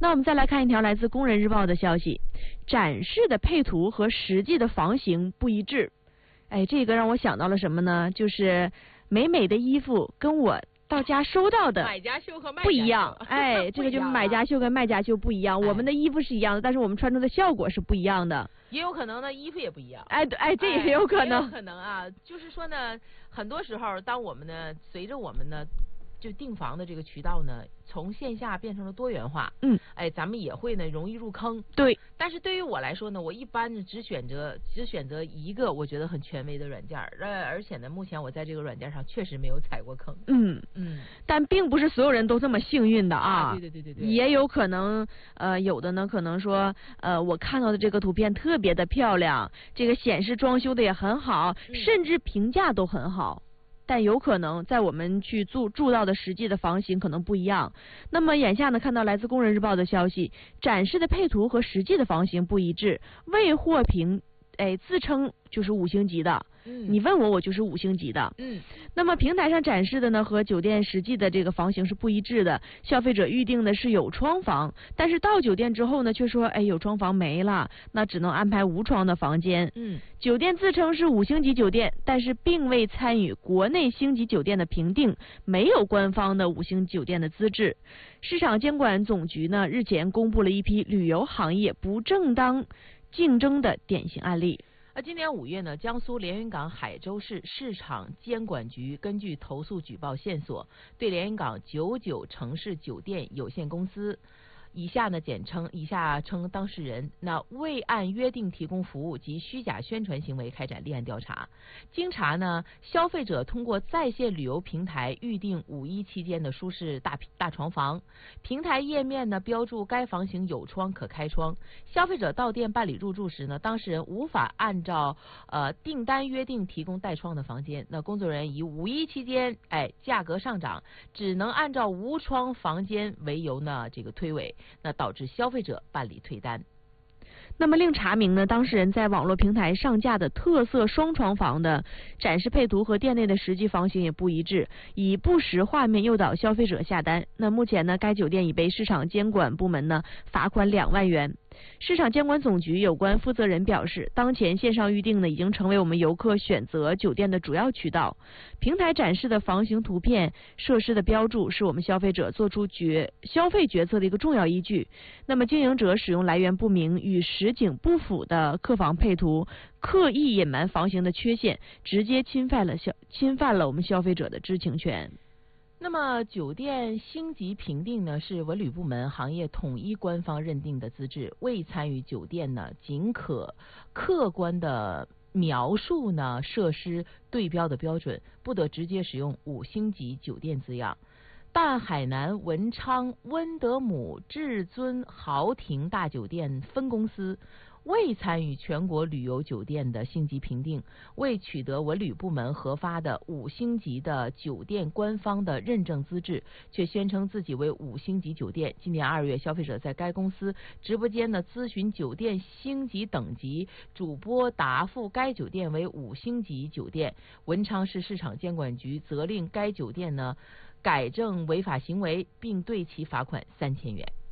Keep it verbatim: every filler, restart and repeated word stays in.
那我们再来看一条来自《工人日报》的消息，展示的配图和实际的房型不一致。哎，这个让我想到了什么呢？就是美美的衣服跟我到家收到的买家秀和卖家秀不一样。哎，这个就是买家秀跟卖家秀不一样。 哎、 我们的衣服是一样的，但是我们穿出的效果是不一样的。 也有可能呢，衣服也不一样。 哎，对，哎，这也有可能。 哎、也有可能啊，就是说呢，很多时候，当我们呢，随着我们呢。就订房的这个渠道呢，从线下变成了多元化。 嗯， 哎，咱们也会呢容易入坑。 对。 但是对于我来说呢，我一般呢只选择只选择一个我觉得很权威的软件，呃，而且呢，目前我在这个软件上确实没有踩过坑。 嗯嗯，但并不是所有人都这么幸运的啊。 啊对对对对对。 也有可能，呃，有的呢可能说，呃，我看到的这个图片特别的漂亮，这个显示装修的也很好， 嗯、 甚至评价都很好。但有可能在我们去住住到的实际的房型可能不一样。那么眼下呢，看到来自《工人日报》的消息，展示的配图和实际的房型不一致，未获评，哎，自称就是五星级的。 嗯， 你问我，我就是五星级的。 嗯， 那么平台上展示的呢，和酒店实际的这个房型是不一致的。消费者预定的是有窗房，但是到酒店之后呢，却说，哎，有窗房没了，那只能安排无窗的房间。 嗯， 酒店自称是五星级酒店，但是并未参与国内星级酒店的评定，没有官方的五星酒店的资质。市场监管总局呢，日前公布了一批旅游行业不正当竞争的典型案例。 而今年五月呢，江苏连云港海州市市场监管局根据投诉举报线索，对连云港九九城市酒店有限公司以下呢简称以下称当事人，那未按约定提供服务及虚假宣传行为开展立案调查。经查呢，消费者通过在线旅游平台预订五一期间的舒适大大床房，平台页面呢标注该房型有窗可开窗。消费者到店办理入住时呢，当事人无法按照呃订单约定提供带窗的房间，那工作人员以五一期间哎价格上涨，只能按照无窗房间为由呢这个推诿。那导致消费者办理退单。 那么另查明呢，当事人在网络平台上架的特色双床房的展示配图和店内的实际房型也不一致，以不实画面诱导消费者下单。那目前呢，该酒店已被市场监管部门呢罚款两万元。市场监管总局有关负责人表示，当前线上预订呢已经成为我们游客选择酒店的主要渠道。平台展示的房型图片、设施的标注是我们消费者做出决消费决策的一个重要依据。那么经营者使用来源不明、与实景不符的客房配图，刻意隐瞒房型的缺陷，直接侵犯了消侵犯了我们消费者的知情权。 那么酒店星级评定呢，是文旅部门行业统一官方认定的资质，未参与酒店呢，仅可客观的描述呢设施对标的标准，不得直接使用五星级酒店字样。但海南文昌温德姆至尊豪庭大酒店分公司未参与全国旅游酒店的星级评定，未取得文旅部门核发的五星级的酒店官方的认证资质，却宣称自己为五星级酒店。今年二月，消费者在该公司直播间呢咨询酒店星级等级，主播答复该酒店为五星级酒店。文昌市市场监管局责令该酒店呢改正违法行为，并对其罚款三千元。